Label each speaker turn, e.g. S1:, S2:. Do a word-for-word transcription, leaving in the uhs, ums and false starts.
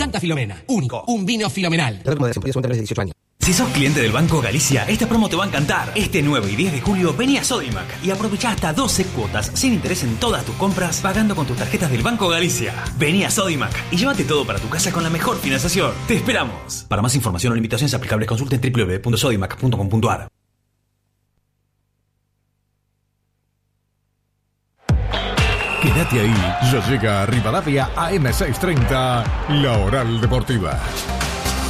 S1: Santa Filomena. Único. Un vino filomenal.
S2: dieciocho años.
S3: Si sos cliente del Banco Galicia, esta promo te va a encantar. Este nueve y diez de julio vení a Sodimac y aprovechá hasta doce cuotas sin interés en todas tus compras pagando con tus tarjetas del Banco Galicia. Vení a Sodimac y llévate todo para tu casa con la mejor financiación. ¡Te esperamos! Para más información o limitaciones aplicables consulta en doble u doble u doble u punto sodimac punto com punto a r.
S4: Quédate ahí, ya llega a Rivadavia A M seiscientos treinta, La Oral Deportiva.